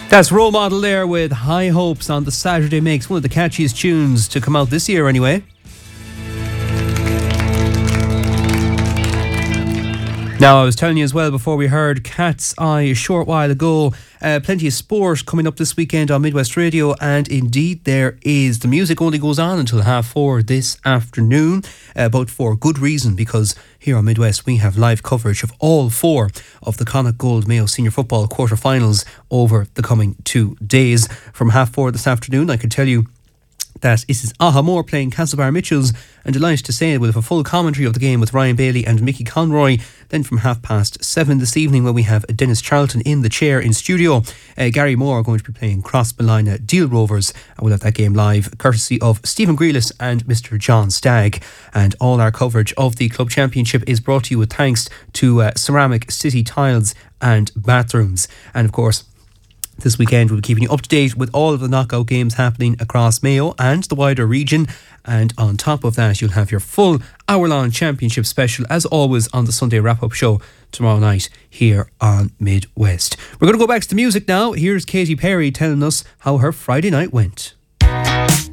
That's Role Model there with High Hopes on the Saturday Mix. One of the catchiest tunes to come out this year anyway. Now, I was telling you as well before we heard Cat's Eye a short while ago, plenty of sport coming up this weekend on Midwest Radio, and indeed there is. The music only goes on until 4:30 this afternoon, but for good reason, because here on Midwest we have live coverage of all 4 of the Connacht Gold Mayo Senior Football quarter-finals over the coming 2 days. From 4:30 this afternoon, I can tell you that this is Ahamore playing Castlebar Mitchells, and delighted to say we'll have a full commentary of the game with Ryan Bailey and Mickey Conroy. Then from 7:30 this evening, when we have Dennis Charlton in the chair in studio, Gary Moore are going to be playing Crossmolina Deal Rovers, and we'll have that game live courtesy of Stephen Grealis and Mr. John Stagg. And all our coverage of the club championship is brought to you with thanks to Ceramic City Tiles and Bathrooms. And of course, this weekend we'll be keeping you up to date with all of the knockout games happening across Mayo and the wider region. And on top of that, you'll have your full hour-long championship special, as always, on the Sunday wrap-up show tomorrow night here on Midwest. We're going to go back to the music now. Here's Katy Perry telling us how her Friday night went.